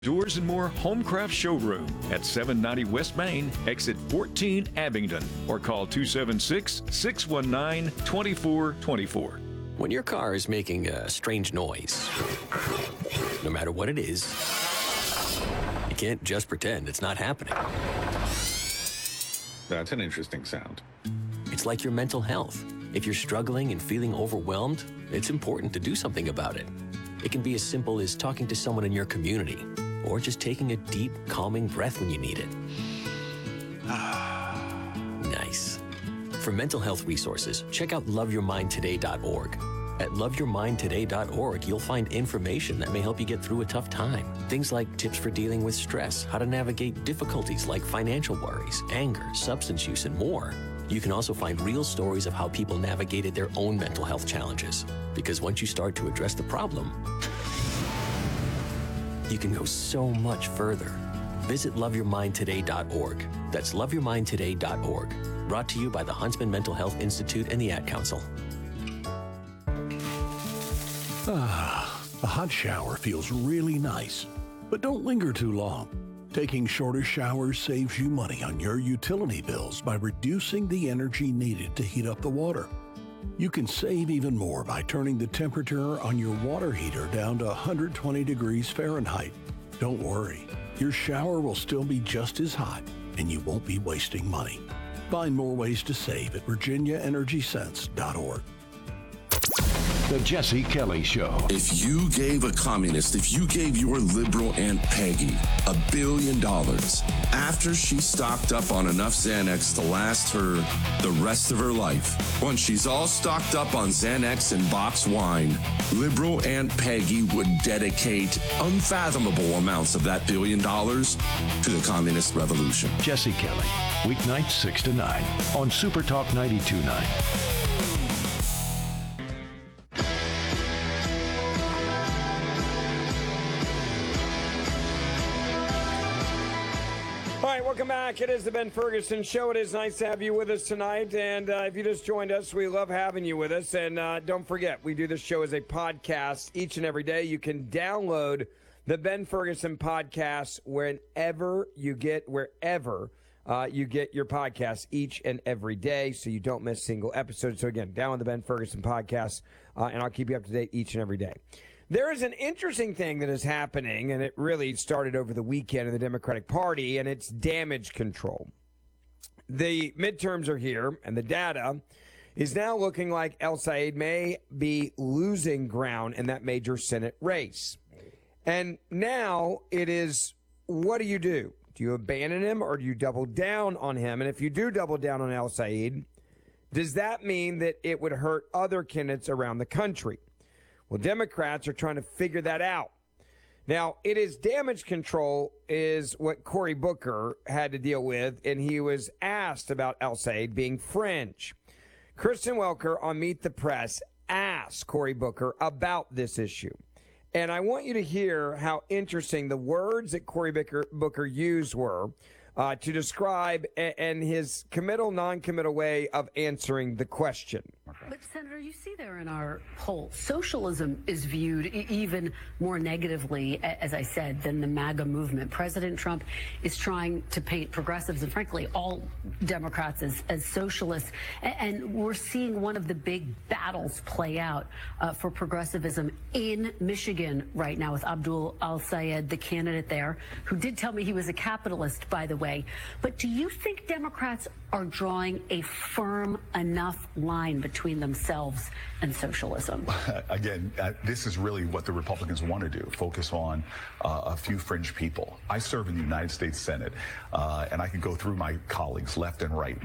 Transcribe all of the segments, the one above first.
Doors and More Homecraft Showroom at 790 West Main, exit 14 Abingdon, or call 276-619-2424. When your car is making a strange noise, no matter what it is, you can't just pretend it's not happening. That's an interesting sound. It's like your mental health. If you're struggling and feeling overwhelmed, it's important to do something about it. It can be as simple as talking to someone in your community, or just taking a deep, calming breath when you need it. Nice. For mental health resources, check out loveyourmindtoday.org. At loveyourmindtoday.org, you'll find information that may help you get through a tough time. Things like tips for dealing with stress, how to navigate difficulties like financial worries, anger, substance use, and more. You can also find real stories of how people navigated their own mental health challenges. Because once you start to address the problem, you can go so much further. Visit loveyourmindtoday.org. That's loveyourmindtoday.org. Brought to you by the Huntsman Mental Health Institute and the Ad Council. A hot shower feels really nice, but don't linger too long. Taking shorter showers saves you money on your utility bills by reducing the energy needed to heat up the water. You can save even more by turning the temperature on your water heater down to 120 degrees Fahrenheit. Don't worry, your shower will still be just as hot and you won't be wasting money. Find more ways to save at virginiaenergysense.org. The Jesse Kelly Show. If you gave a communist, if you gave your liberal Aunt Peggy $1 billion after she stocked up on enough Xanax to last her the rest of her life, once she's all stocked up on Xanax and box wine, liberal Aunt Peggy would dedicate unfathomable amounts of that $1 billion to the communist revolution. Jesse Kelly, weeknights 6 to 9 on Super Talk 92.9. Welcome back. It is the Ben Ferguson Show. It is nice to have you with us tonight. And if you just joined us, we love having you with us. And don't forget, we do this show as a podcast each and every day. You can download the Ben Ferguson podcast wherever you get your podcast each and every day, so you don't miss single episodes. So again, download the Ben Ferguson podcast, and I'll keep you up to date each and every day. There is an interesting thing that is happening, and it really started over the weekend in the Democratic Party, and it's damage control. The midterms are here, and the data is now looking like El-Sayed may be losing ground in that major Senate race. And now it is, what do? Do you abandon him or do you double down on him? And if you do double down on El-Sayed, does that mean that it would hurt other candidates around the country? Well, Democrats are trying to figure that out. Now, it is damage control is what Cory Booker had to deal with, and he was asked about El-Sayed being fringe. Kristen Welker on Meet the Press asked Cory Booker about this issue. And I want you to hear how interesting the words that Cory Booker used were to describe and his committal, non-committal way of answering the question. But, Senator, you see there in our poll, socialism is viewed even more negatively, as I said, than the MAGA movement. President Trump is trying to paint progressives and, frankly, all Democrats as socialists. And we're seeing one of the big battles play out for progressivism in Michigan right now with Abdul El-Sayed, the candidate there, who did tell me he was a capitalist, by the way. But do you think Democrats are drawing a firm enough line between themselves and socialism? Again, this is really what the Republicans want to do, focus on a few fringe people. I serve in the United States Senate, and I can go through my colleagues left and right.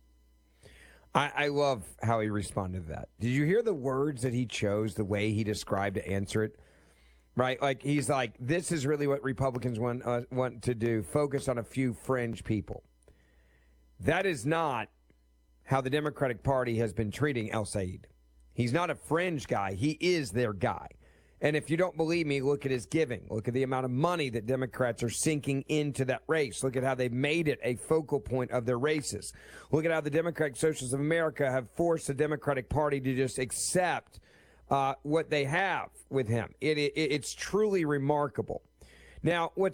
I love how he responded to that. Did you hear the words that he chose, the way he described to answer it? Right? Like, he's like, this is really what Republicans want to do, focus on a few fringe people. That is not how the Democratic Party has been treating El-Sayed. He's not a fringe guy. He is their guy. And if you don't believe me, look at his giving. Look at the amount of money that Democrats are sinking into that race. Look at how they've made it a focal point of their races. Look at how the Democratic Socialists of America have forced the Democratic Party to just accept what they have with him. It's truly remarkable. Now, what's